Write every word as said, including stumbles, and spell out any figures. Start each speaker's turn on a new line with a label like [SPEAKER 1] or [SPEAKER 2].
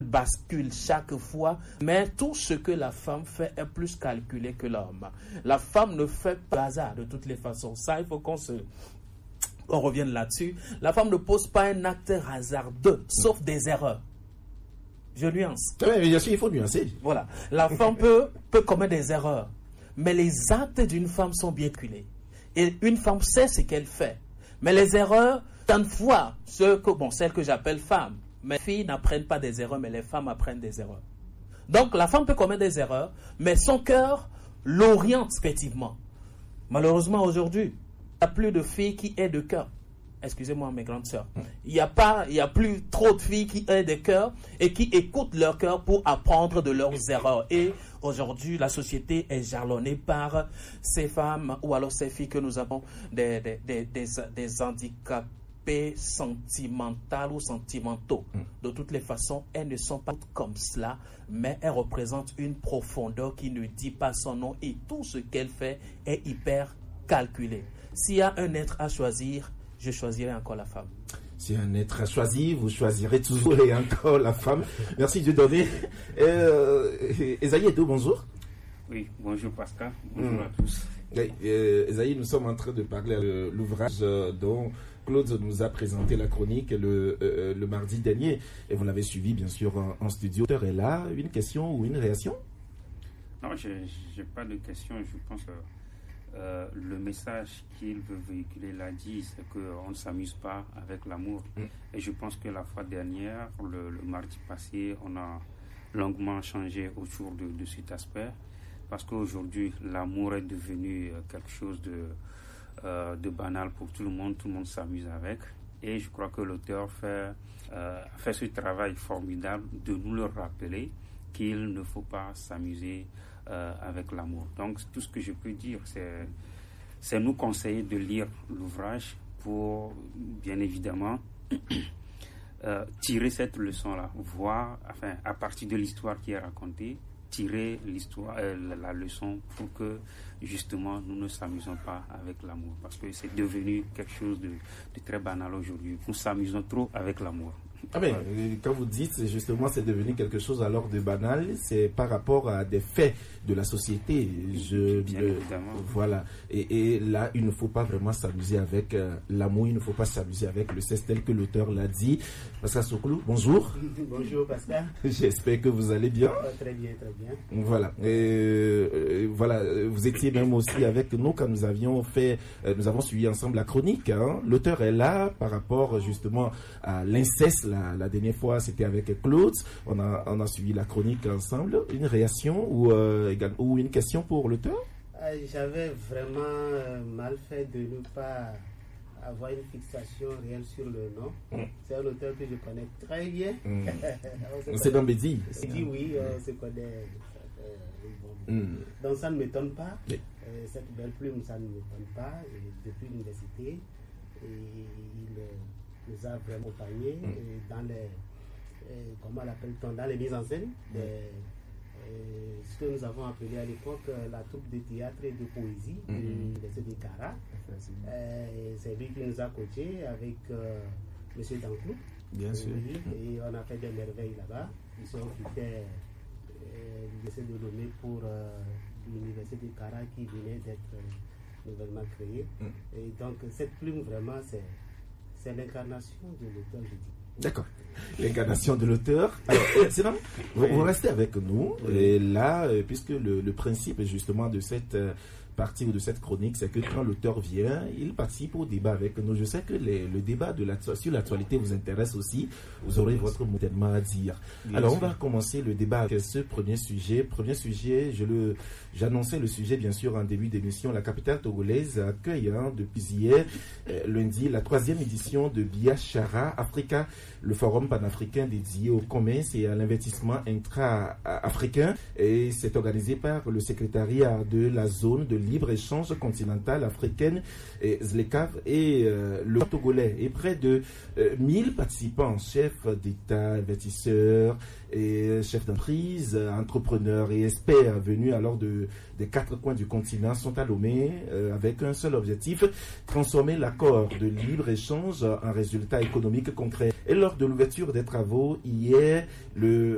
[SPEAKER 1] bascule chaque fois, mais tout ce que la femme fait est plus calculé que l'homme. La femme ne fait pas hasard de toutes les façons. Ça, il faut qu'on se... on revienne là-dessus. La femme ne pose pas un acte hasardeux, sauf des erreurs. Je nuance.
[SPEAKER 2] Oui, bien sûr, il faut nuancer.
[SPEAKER 1] Voilà. La femme peut, peut commettre des erreurs, mais les actes d'une femme sont bien calculés. Et une femme sait ce qu'elle fait. Mais les erreurs, tant de fois, ce que, bon, celles que j'appelle femmes, mes filles n'apprennent pas des erreurs, mais les femmes apprennent des erreurs. Donc, la femme peut commettre des erreurs, mais son cœur l'oriente effectivement. Malheureusement, aujourd'hui, il n'y a plus de filles qui aient de cœur. Excusez-moi, mes grandes sœurs. Il n'y a pas, il n'y a plus trop de filles qui aient des cœurs et qui écoutent leur cœur pour apprendre de leurs erreurs. Et aujourd'hui, la société est jalonnée par ces femmes ou alors ces filles que nous avons des, des, des, des, des handicapés sentimentaux ou sentimentaux. De toutes les façons, elles ne sont pas toutes comme cela, mais elles représentent une profondeur qui ne dit pas son nom et tout ce qu'elle fait est hyper calculé. S'il y a un être à choisir, je choisirai encore la femme.
[SPEAKER 2] Si un être à choisir, vous choisirez toujours et encore la femme. Merci de donner. Euh, Esaïe Edo, bonjour.
[SPEAKER 3] Oui, bonjour Pascal. Bonjour mmh. à tous.
[SPEAKER 2] Euh, Esaïe, nous sommes en train de parler de l'ouvrage dont Claude nous a présenté la chronique le, euh, le mardi dernier. Et vous l'avez suivi, bien sûr, en, en studio. L'auteur est là. Une question ou une réaction?
[SPEAKER 3] Non, je n'ai pas de question. Je pense que Euh, le message qu'il veut véhiculer l'a dit, c'est qu'on ne s'amuse pas avec l'amour. Mm. Et je pense que la fois dernière, le, le mardi passé, on a longuement changé autour de, de cet aspect. Parce qu'aujourd'hui, l'amour est devenu quelque chose de, euh, de banal pour tout le monde. Tout le monde s'amuse avec. Et je crois que l'auteur fait, euh, fait ce travail formidable de nous le rappeler qu'il ne faut pas s'amuser Euh, avec l'amour. Donc tout ce que je peux dire, c'est, c'est nous conseiller de lire l'ouvrage pour, bien évidemment, euh, tirer cette leçon-là, voir, enfin, à partir de l'histoire qui est racontée, tirer l'histoire, euh, la, la leçon pour que, justement, nous ne s'amusons pas avec l'amour. Parce que c'est devenu quelque chose de, de très banal aujourd'hui. Nous s'amusons trop avec l'amour.
[SPEAKER 2] Ah ben, quand vous dites justement c'est devenu quelque chose alors de banal, c'est par rapport à des faits de la société. Je,
[SPEAKER 3] Bien
[SPEAKER 2] euh,
[SPEAKER 3] évidemment.
[SPEAKER 2] Voilà. Et, et là, il ne faut pas vraiment s'amuser avec euh, l'amour, il ne faut pas s'amuser avec le sexe tel que l'auteur l'a dit. Pascal Sokolou, bonjour.
[SPEAKER 4] Bonjour Pascal.
[SPEAKER 2] J'espère que vous allez bien.
[SPEAKER 4] Oh, très bien, très bien.
[SPEAKER 2] Voilà. Et, euh, voilà. Vous étiez même aussi avec nous quand nous avions fait, euh, nous avons suivi ensemble la chronique. Hein. L'auteur est là par rapport justement à l'inceste. La, la dernière fois, c'était avec Claude. On a, on a suivi la chronique ensemble. Une réaction ou, euh, ou une question pour l'auteur?
[SPEAKER 4] euh, J'avais vraiment euh, mal fait de ne pas avoir une fixation réelle sur le nom. Mm. C'est un auteur que je connais très bien. Mm.
[SPEAKER 2] C'est dans Bédi.
[SPEAKER 4] Bédi, oui, on se connaît. Euh, bon. mm. Donc ça ne m'étonne pas. Oui. Euh, cette belle plume, ça ne m'étonne pas. Et depuis l'université, et il nous a vraiment accompagnés mm. dans les, euh, comment l'appelle-t-on, dans les mises en scène, des, euh, ce que nous avons appelé à l'époque euh, la troupe de théâtre et de poésie mm. du lycée de Cara. Euh, c'est lui qui nous a coachés avec euh, M. Danclou.
[SPEAKER 2] Bien sûr.
[SPEAKER 4] Et on a fait des merveilles là-bas. Ils sont quittés euh, le lycée de Lomé pour euh, l'université de Cara qui venait d'être euh, nouvellement créée. Mm. Et donc cette plume vraiment c'est C'est l'incarnation de l'auteur, je dis.
[SPEAKER 2] D'accord. L'incarnation de l'auteur. Alors, c'est non, vous, vous restez avec nous. Oui. Et là, puisque le, le principe justement de cette partie ou de cette chronique, c'est que quand l'auteur vient, il participe au débat avec nous. Je sais que les, le débat de la, sur l'actualité vous intéresse aussi. Vous aurez votre mot tellement à dire. Bien Alors, sûr. On va commencer le débat avec ce premier sujet. Premier sujet, je le, j'annonçais le sujet bien sûr en début d'émission. La capitale togolaise accueille hein, depuis hier, euh, lundi, la troisième édition de Biashara Africa, le forum panafricain dédié au commerce et à l'investissement intra-africain. Et c'est organisé par le secrétariat de la zone de libre-échange continentale africaine, et Z L E C A V, et euh, le Togolais. Et près de euh, mille participants, chefs d'État, investisseurs, et chefs d'entreprise, entrepreneurs et experts venus alors de, des quatre coins du continent sont à Lomé euh, avec un seul objectif, transformer l'accord de libre-échange en résultat économique concret. Et lors de l'ouverture des travaux hier, le